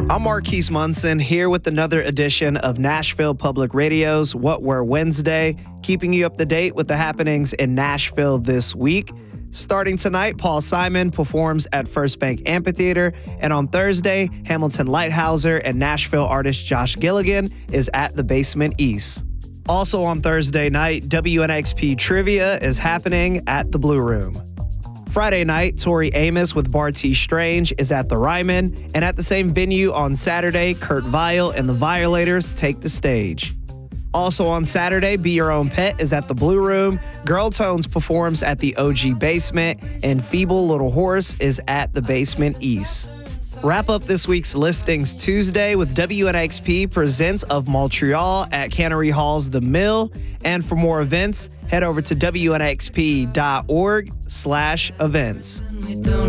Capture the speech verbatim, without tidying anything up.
I'm Marquise Munson here with another edition of Nashville Public Radio's What Were Wednesday, keeping you up to date with the happenings in Nashville this week. Starting tonight, Paul Simon performs at First Bank Amphitheater, and on Thursday, Hamilton Lighthouser and Nashville artist Josh Gilligan is at the Basement East. Also on Thursday night, W N X P Trivia is happening at the Blue Room. Friday night, Tori Amos with Barty Strange is at the Ryman, and at the same venue on Saturday, Kurt Vile and the Violators take the stage. Also on Saturday, Be Your Own Pet is at the Blue Room, Girl Tones performs at the O G Basement, and Feeble Little Horse is at the Basement East. Wrap up this week's listings Tuesday with W N X P Presents of Montreal at Cannery Hall's The Mill. And for more events, head over to W N X P dot org slash events.